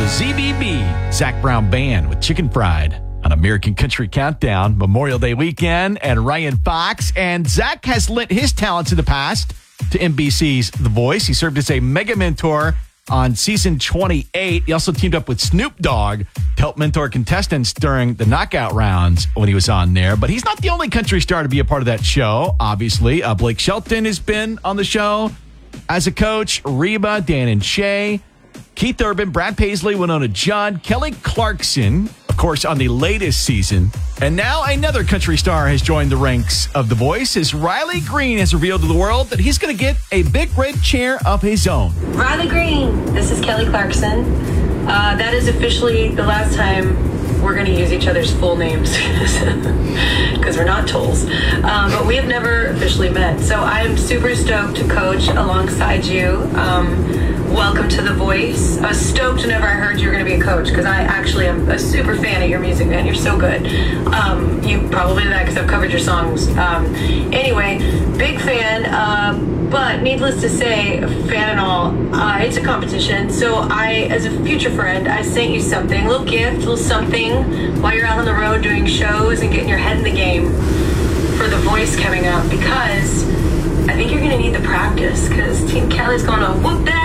The ZBB, Zach Brown Band with Chicken Fried on American Country Countdown, Memorial Day weekend, and Ryan Fox. And Zach has lent his talents in the past to NBC's The Voice. He served as a mega mentor on season 28. He also teamed up with Snoop Dogg to help mentor contestants during the knockout rounds when he was on there. But he's not the only country star to be a part of that show, obviously. Blake Shelton has been on the show as a coach, Reba, Dan and Shay, Keith Urban, Brad Paisley, Winona Judd, Kelly Clarkson, of course, on the latest season. And now another country star has joined the ranks of The Voice as Riley Green has revealed to the world that he's going to get a big red chair of his own. Riley Green, this is Kelly Clarkson. That is officially the last time we're going to use each other's full names because we're not tolls. But we have never officially met. So I am super stoked to coach alongside you. Welcome to The Voice. I was stoked whenever I heard you were going to be a coach because I actually am a super fan of your music, man. You're so good. You probably know that because I've covered your songs. Anyway, big fan. But needless to say, fan and all, it's a competition. So I, as a future friend, I sent you something, a little gift, a little something while you're out on the road doing shows and getting your head in the game for The Voice coming up because I think you're going to need the practice because Team Kelly's going to whoop that